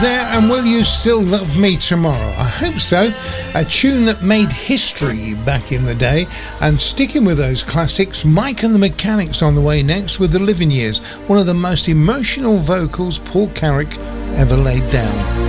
There, and Will You Still Love Me Tomorrow? I hope so. A tune that made history back in the day. And sticking with those classics, Mike and the Mechanics on the way next with The Living Years, one of the most emotional vocals Paul Carrack ever laid down.